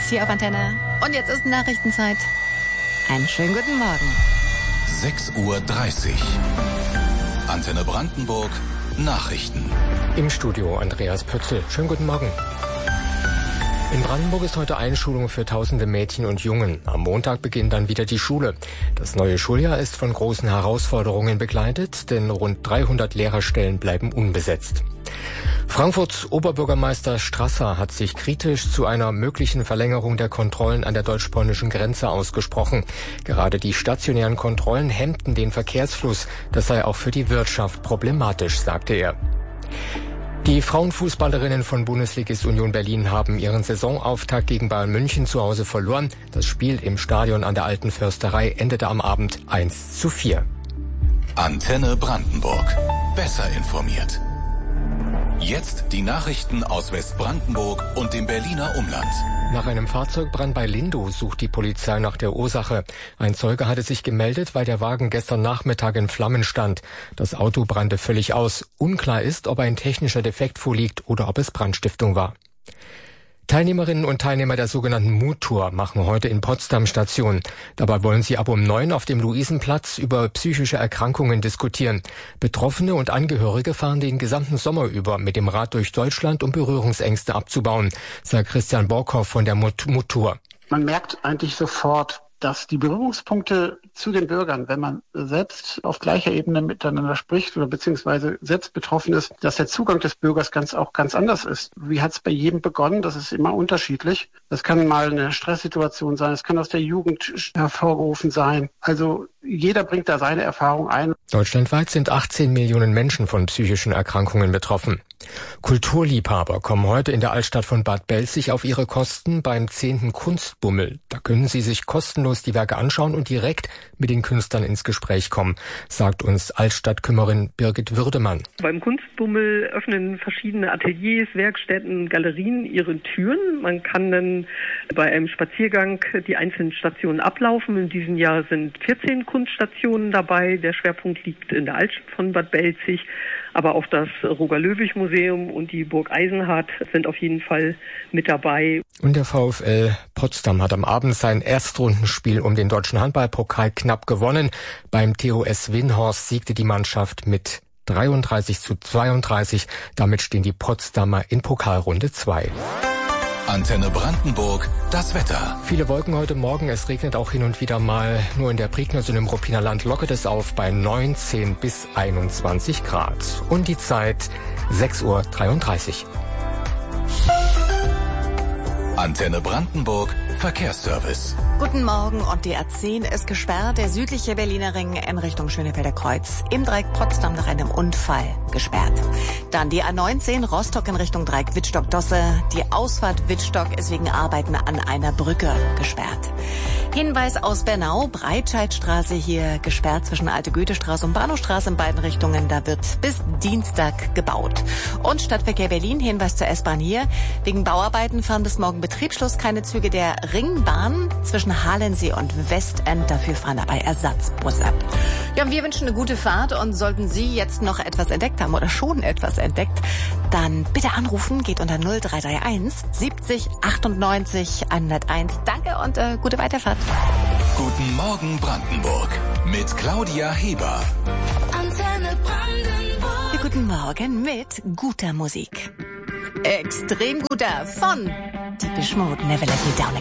Hits hier auf Antenne. Und jetzt ist Nachrichtenzeit. Einen schönen guten Morgen. 6:30 Uhr. Antenne Brandenburg. Nachrichten. Im Studio Andreas Pötzl. Schönen guten Morgen. In Brandenburg ist heute Einschulung für tausende Mädchen und Jungen. Am Montag beginnt dann wieder die Schule. Das neue Schuljahr ist von großen Herausforderungen begleitet, denn rund 300 Lehrerstellen bleiben unbesetzt. Frankfurts Oberbürgermeister Strasser hat sich kritisch zu einer möglichen Verlängerung der Kontrollen an der deutsch-polnischen Grenze ausgesprochen. Gerade die stationären Kontrollen hemmten den Verkehrsfluss. Das sei auch für die Wirtschaft problematisch, sagte er. Die Frauenfußballerinnen von Bundesligist Union Berlin haben ihren Saisonauftakt gegen Bayern München zu Hause verloren. Das Spiel im Stadion an der Alten Försterei endete am Abend 1:4. Antenne Brandenburg. Besser informiert. Jetzt die Nachrichten aus Westbrandenburg und dem Berliner Umland. Nach einem Fahrzeugbrand bei Lindow sucht die Polizei nach der Ursache. Ein Zeuge hatte sich gemeldet, weil der Wagen gestern Nachmittag in Flammen stand. Das Auto brannte völlig aus. Unklar ist, ob ein technischer Defekt vorliegt oder ob es Brandstiftung war. Teilnehmerinnen und Teilnehmer der sogenannten Mut-Tour machen heute in Potsdam Station. Dabei wollen sie ab um 9 auf dem Luisenplatz über psychische Erkrankungen diskutieren. Betroffene und Angehörige fahren den gesamten Sommer über mit dem Rad durch Deutschland, um Berührungsängste abzubauen, sagt Christian Borkhoff von der Mut-Tour. Man merkt eigentlich sofort, dass die Berührungspunkte zu den Bürgern, wenn man selbst auf gleicher Ebene miteinander spricht oder beziehungsweise selbst betroffen ist, dass der Zugang des Bürgers ganz anders ist. Wie hat es bei jedem begonnen? Das ist immer unterschiedlich. Das kann mal eine Stresssituation sein, es kann aus der Jugend hervorgerufen sein. Also jeder bringt da seine Erfahrung ein. Deutschlandweit sind 18 Millionen Menschen von psychischen Erkrankungen betroffen. Kulturliebhaber kommen heute in der Altstadt von Bad Belzig auf ihre Kosten beim 10. Kunstbummel. Da können sie sich kostenlos die Werke anschauen und direkt mit den Künstlern ins Gespräch kommen, sagt uns Altstadtkümmerin Birgit Würdemann. Beim Kunstbummel öffnen verschiedene Ateliers, Werkstätten, Galerien ihre Türen. Man kann dann bei einem Spaziergang die einzelnen Stationen ablaufen. In diesem Jahr sind 14 Kunststationen dabei. Der Schwerpunkt liegt in der Altstadt von Bad Belzig. Aber auch das Roger-Löwich-Museum und die Burg Eisenhardt sind auf jeden Fall mit dabei. Und der VfL Potsdam hat am Abend sein Erstrundenspiel um den deutschen Handballpokal knapp gewonnen. Beim TuS Winhorst siegte die Mannschaft mit 33:32. Damit stehen die Potsdamer in Pokalrunde 2. Antenne Brandenburg, das Wetter. Viele Wolken heute Morgen, es regnet auch hin und wieder mal. Nur in der Prignitz und im Ruppiner Land lockert es auf bei 19 bis 21 Grad. Und die Zeit 6:33 Uhr. Antenne Brandenburg, Verkehrsservice. Guten Morgen, und die A10 ist gesperrt. Der südliche Berliner Ring in Richtung Schönefelder Kreuz. Im Dreieck Potsdam nach einem Unfall gesperrt. Dann die A19 Rostock in Richtung Dreieck Wittstock-Dosse. Die Ausfahrt Wittstock ist wegen Arbeiten an einer Brücke gesperrt. Hinweis aus Bernau, Breitscheidstraße hier gesperrt zwischen Alte Goethestraße und Bahnhofstraße in beiden Richtungen. Da wird bis Dienstag gebaut. Und Stadtverkehr Berlin, Hinweis zur S-Bahn hier. Wegen Bauarbeiten fahren bis morgen Betriebsschluss keine Züge der Ringbahn zwischen Halensee und Westend. Dafür fahren dabei Ersatzbusse. Ja, und wir wünschen eine gute Fahrt, und sollten Sie jetzt noch etwas entdeckt haben oder schon etwas entdeckt, dann bitte anrufen, geht unter 0331 70 98 101. Danke und gute Weiterfahrt. Guten Morgen Brandenburg mit Claudia Heber. Antenne Brandenburg. Ja, guten Morgen mit guter Musik. Extrem guter von Depeche Mode, Never Let Me Down Again.